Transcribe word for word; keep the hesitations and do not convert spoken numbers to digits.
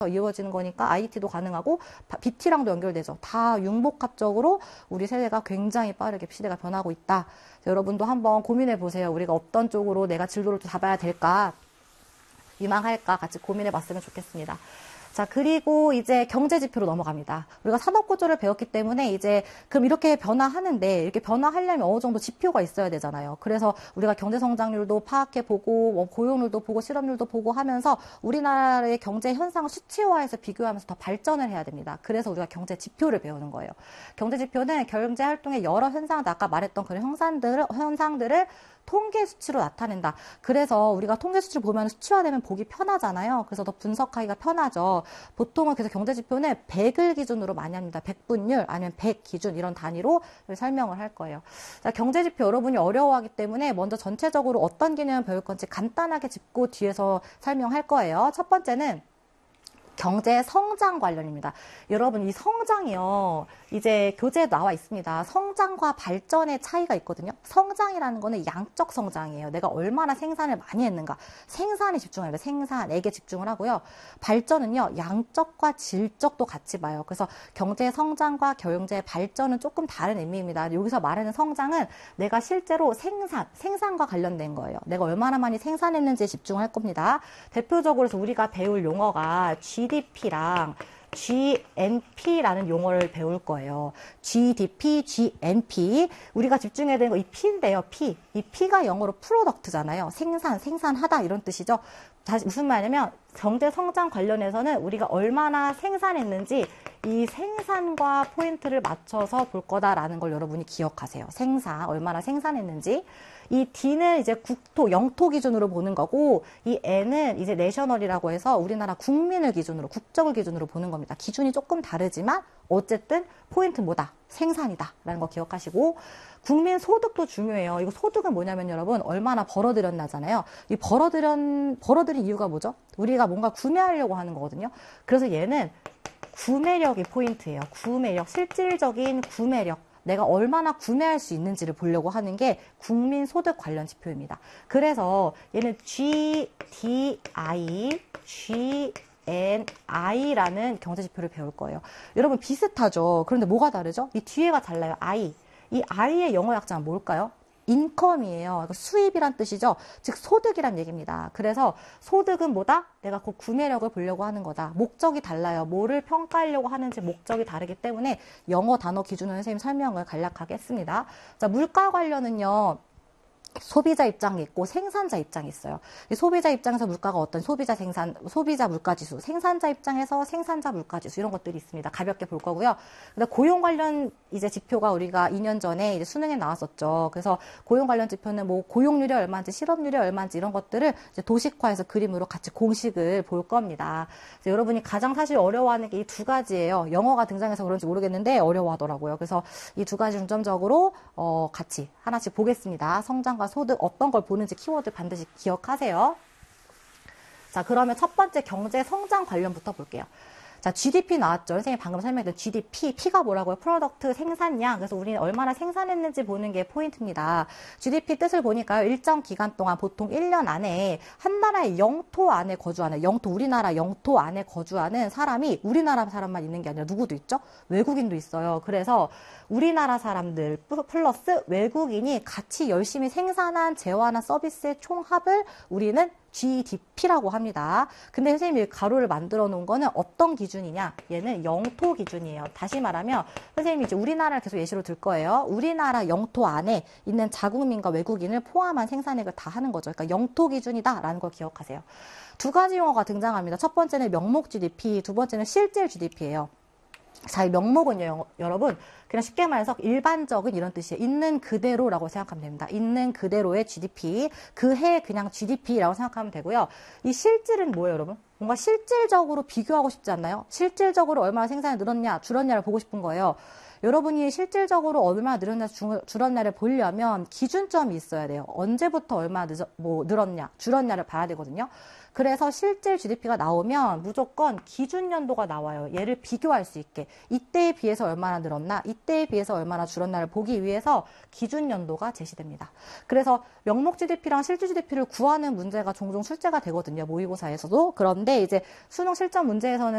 이루어지는 거니까 아이티도 가능하고 비티랑도 연결되죠. 다 융복합적으로 우리 세대가 굉장히 빠르게 시대가 변하고 있다. 여러분도 한번 고민해 보세요. 우리가 어떤 쪽으로 내가 진로를 또 잡아야 될까, 유망할까 같이 고민해 봤으면 좋겠습니다. 자, 그리고 이제 경제지표로 넘어갑니다. 우리가 산업구조를 배웠기 때문에 이제 그럼 이렇게 변화하는데, 이렇게 변화하려면 어느 정도 지표가 있어야 되잖아요. 그래서 우리가 경제성장률도 파악해보고, 뭐 고용률도 보고, 실업률도 보고 하면서 우리나라의 경제 현상을 수치화해서 비교하면서 더 발전을 해야 됩니다. 그래서 우리가 경제지표를 배우는 거예요. 경제지표는 경제활동의 여러 현상, 아까 말했던 그런 현상들을, 현상들을 통계 수치로 나타낸다. 그래서 우리가 통계 수치를 보면 수치화되면 보기 편하잖아요. 그래서 더 분석하기가 편하죠. 보통은 그래서 경제지표는 백을 기준으로 많이 합니다. 백분율 아니면 백 기준 이런 단위로 설명을 할 거예요. 자, 경제지표 여러분이 어려워하기 때문에 먼저 전체적으로 어떤 개념을 배울 건지 간단하게 짚고 뒤에서 설명할 거예요. 첫 번째는 경제 성장 관련입니다. 여러분, 이 성장이요, 이제 교재에 나와 있습니다. 성장과 발전의 차이가 있거든요. 성장이라는 거는 양적 성장이에요. 내가 얼마나 생산을 많이 했는가. 생산에 집중해야 돼요. 생산에게 집중을 하고요. 발전은요, 양적과 질적도 같이 봐요. 그래서 경제 성장과 경제 발전은 조금 다른 의미입니다. 여기서 말하는 성장은 내가 실제로 생산, 생산과 관련된 거예요. 내가 얼마나 많이 생산했는지에 집중할 겁니다. 대표적으로 우리가 배울 용어가 지디피랑 지엔피라는 용어를 배울 거예요. 지디피, 지엔피. 우리가 집중해야 되는 거 이 P인데요. P. 이 P가 영어로 프로덕트잖아요. 생산, 생산하다 이런 뜻이죠. 다시 무슨 말이냐면 경제 성장 관련해서는 우리가 얼마나 생산했는지 이 생산과 포인트를 맞춰서 볼 거다라는 걸 여러분이 기억하세요. 생산, 얼마나 생산했는지. 이 D는 이제 국토, 영토 기준으로 보는 거고, 이 N은 이제 내셔널이라고 해서 우리나라 국민을 기준으로, 국적을 기준으로 보는 겁니다. 기준이 조금 다르지만 어쨌든 포인트 뭐다? 생산이다 라는 거 기억하시고, 국민 소득도 중요해요. 이거 소득은 뭐냐면 여러분 얼마나 벌어들였나잖아요. 이 벌어들인, 벌어들인 이유가 뭐죠? 우리가 뭔가 구매하려고 하는 거거든요. 그래서 얘는 구매력이 포인트예요. 구매력, 실질적인 구매력. 내가 얼마나 구매할 수 있는지를 보려고 하는 게 국민소득 관련 지표입니다. 그래서 얘는 지디아이, 지엔아이라는 경제지표를 배울 거예요. 여러분 비슷하죠? 그런데 뭐가 다르죠? 이 뒤에가 달라요. I. 이 I의 영어 약자는 뭘까요? 인컴이에요. 수입이란 뜻이죠. 즉 소득이란 얘기입니다. 그래서 소득은 뭐다? 내가 그 구매력을 보려고 하는 거다. 목적이 달라요. 뭐를 평가하려고 하는지 목적이 다르기 때문에 영어 단어 기준으로 선생님 설명을 간략하게 했습니다. 자, 물가 관련은요. 소비자 입장이 있고 생산자 입장이 있어요. 소비자 입장에서 물가가 어떤 소비자 생산, 소비자 물가지수, 생산자 입장에서 생산자 물가지수 이런 것들이 있습니다. 가볍게 볼 거고요. 근데 고용 관련 이제 지표가 우리가 이 년 전에 이제 수능에 나왔었죠. 그래서 고용 관련 지표는 뭐 고용률이 얼마인지 실업률이 얼마인지 이런 것들을 이제 도식화해서 그림으로 같이 공식을 볼 겁니다. 여러분이 가장 사실 어려워하는 게 이 두 가지예요. 영어가 등장해서 그런지 모르겠는데 어려워하더라고요. 그래서 이 두 가지 중점적으로 어, 같이 하나씩 보겠습니다. 성장 소득 어떤 걸 보는지 키워드 반드시 기억하세요. 자, 그러면 첫 번째 경제 성장 관련부터 볼게요. 자, 지디피 나왔죠. 선생님 방금 설명했던 지디피. P가 뭐라고요? 프로덕트 생산량. 그래서 우리는 얼마나 생산했는지 보는 게 포인트입니다. 지디피 뜻을 보니까요. 일정 기간 동안 보통 일 년 안에 한 나라의 영토 안에 거주하는, 영토, 우리나라 영토 안에 거주하는 사람이 우리나라 사람만 있는 게 아니라 누구도 있죠? 외국인도 있어요. 그래서 우리나라 사람들 플러스 외국인이 같이 열심히 생산한 재화나 서비스의 총합을 우리는 지디피라고 합니다. 근데 선생님이 가로를 만들어 놓은 거는 어떤 기준이냐? 얘는 영토 기준이에요. 다시 말하면 선생님이 이제 우리나라를 계속 예시로 들 거예요. 우리나라 영토 안에 있는 자국민과 외국인을 포함한 생산액을 다 하는 거죠. 그러니까 영토 기준이다라는 걸 기억하세요. 두 가지 용어가 등장합니다. 첫 번째는 명목 지디피, 두 번째는 실질 지디피예요. 자, 이 명목은요, 여러분, 그냥 쉽게 말해서 일반적인 이런 뜻이에요. 있는 그대로라고 생각하면 됩니다. 있는 그대로의 지디피, 그 해 그냥 지디피라고 생각하면 되고요. 이 실질은 뭐예요, 여러분? 뭔가 실질적으로 비교하고 싶지 않나요? 실질적으로 얼마나 생산이 늘었냐, 줄었냐를 보고 싶은 거예요. 여러분이 실질적으로 얼마나 늘었냐, 줄었냐를 보려면 기준점이 있어야 돼요. 언제부터 얼마나 늦어, 뭐 늘었냐, 줄었냐를 봐야 되거든요. 그래서 실질 지디피가 나오면 무조건 기준 연도가 나와요. 얘를 비교할 수 있게. 이때에 비해서 얼마나 늘었나, 이때에 비해서 얼마나 줄었나를 보기 위해서 기준 연도가 제시됩니다. 그래서 명목 지디피랑 실질 지디피를 구하는 문제가 종종 출제가 되거든요. 모의고사에서도. 그런데 이제 수능 실전 문제에서는